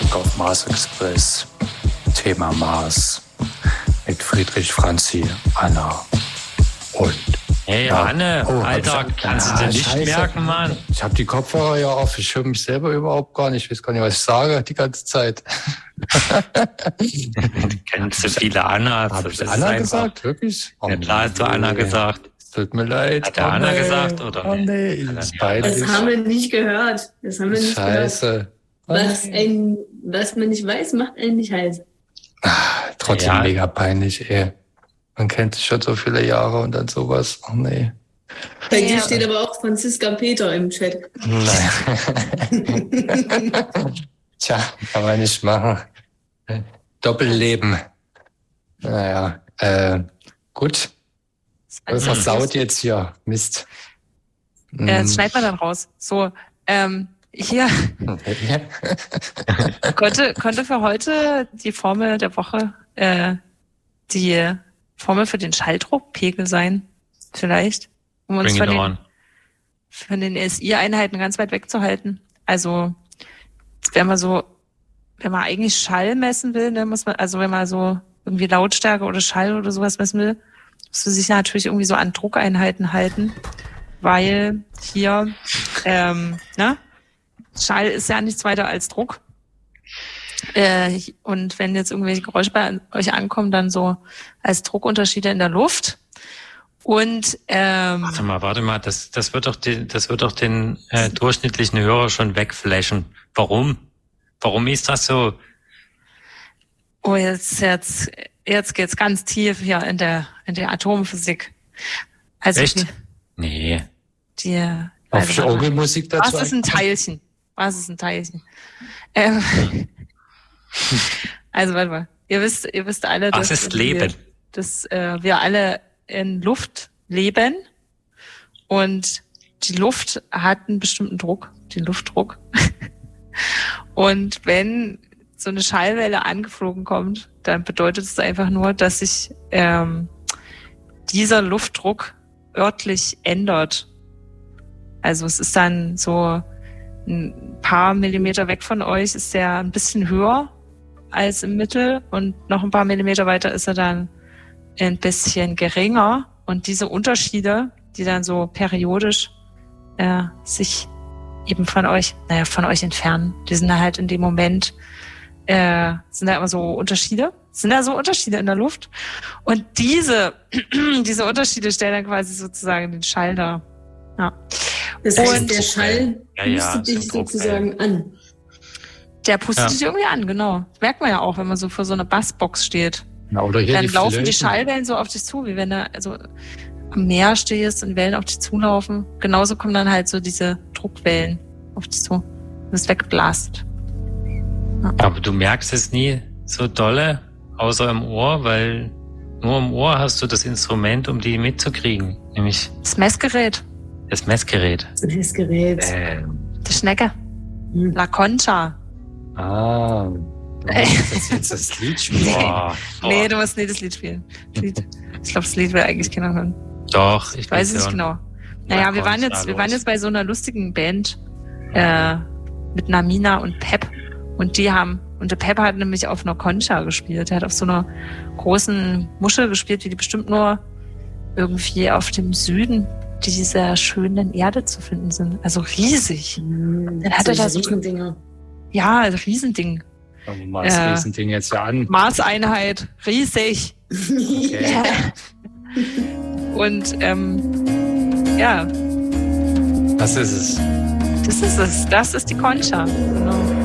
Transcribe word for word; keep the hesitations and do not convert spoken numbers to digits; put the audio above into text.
Musik auf Mars Express. Thema Mars. Mit Friedrich, Franzi, Anna und... Hey, ja. Anne, oh, Alter, ich, kannst du dir nicht Scheiße. merken, Mann? Ich habe die Kopfhörer ja auf, ich höre mich selber überhaupt gar nicht. Ich weiß gar nicht, was ich sage die ganze Zeit. Du kennst so viele Anna. Habe ich Anna gesagt? Wirklich? Oh, ja, klar hast du Anna gesagt. Es tut mir leid. Hat der oh, Anna nee. gesagt, oder? Oh nee, das, das haben wir nicht gehört. Das haben wir nicht Scheiße. gehört. Was, ein, was man nicht weiß, macht einen nicht heiß. Ach, trotzdem ja. mega peinlich, ey. Man kennt sich schon so viele Jahre und dann sowas. Oh nee. Bei dir steht aber auch Franziska Peter im Chat. Nein. Tja, kann man nicht machen. Doppelleben. Naja, äh, gut. Das versaut jetzt hier. Mist. Äh, das schneidet man dann raus. So, ähm, hier. konnte, konnte für heute die Formel der Woche, äh, die Formel für den Schalldruckpegel sein, vielleicht, um uns von den, von den S I-Einheiten ganz weit wegzuhalten. Also, wenn man so, wenn man eigentlich Schall messen will, ne, muss man, also wenn man so irgendwie Lautstärke oder Schall oder sowas messen will, muss man sich natürlich irgendwie so an Druckeinheiten halten, weil hier, ähm, ne, Schall ist ja nichts weiter als Druck. Äh, und wenn jetzt irgendwelche Geräusche bei euch ankommen, dann so als Druckunterschiede in der Luft. Und ähm, warte mal, warte mal, das, das wird doch den, das wird doch den äh, durchschnittlichen Hörer schon wegflashen. Warum? Warum ist das so? Oh, jetzt, jetzt, jetzt geht's ganz tief hier in der in der Atomphysik. Also echt? Die, nee. Die, Auf also, Orgelmusik dazu? Was ist ein Teilchen? Was ist ein Teilchen? Ähm, also warte mal, ihr wisst, ihr wisst alle, dass, dass, ist Leben? Wir, dass äh, wir alle in Luft leben und die Luft hat einen bestimmten Druck, den Luftdruck. Und wenn so eine Schallwelle angeflogen kommt, dann bedeutet es einfach nur, dass sich ähm, dieser Luftdruck örtlich ändert. Also es ist dann so ein paar Millimeter weg von euch ist der ein bisschen höher als im Mittel und noch ein paar Millimeter weiter ist er dann ein bisschen geringer. Und diese Unterschiede, die dann so periodisch äh, sich eben von euch, naja, von euch entfernen, die sind da halt in dem Moment, äh, sind da immer so Unterschiede, sind da so Unterschiede in der Luft. Und diese, diese Unterschiede stellen dann quasi sozusagen den Schall dar. Ja. Das heißt, und der Schall ja, ja, pustet dich sozusagen an. Der pustet ja. dich irgendwie an, genau. Das merkt man ja auch, wenn man so vor so einer Bassbox steht. Na, oder hier dann die laufen Flöten. die Schallwellen so auf dich zu, wie wenn du also am Meer stehst und Wellen auf dich zulaufen. Genauso kommen dann halt so diese Druckwellen auf dich zu. Du bist weggeblastet. Ja. Aber du merkst es nie so dolle, außer im Ohr, weil nur im Ohr hast du das Instrument, um die mitzukriegen. Nämlich Das Messgerät. das Messgerät. Das Messgerät. Ähm. Die Schnecke. Hm. La Concha. Ah. Du musst jetzt das Lied spielen. Boah, boah. Nee, du musst nicht das Lied spielen. Das Lied. Ich glaube, das Lied will eigentlich keiner hören. Doch, ich Ich weiß es nicht hören. genau. Naja, wir waren jetzt, wir waren jetzt bei so einer lustigen Band äh, mit Namina und Pep. Und die haben, und der Pep hat nämlich auf einer Concha gespielt. Er hat auf so einer großen Muschel gespielt, wie die bestimmt nur irgendwie auf dem Süden dieser schönen Erde zu finden sind. Also riesig. Mhm. Dann hat er da so Riesendinger. Ja, also Riesending. Schauen wir mal das Äh, Riesending jetzt ja an. Maßeinheit, riesig. Okay. Und ähm, ja, Das ist es. das ist es. Das ist die Concha. Genau.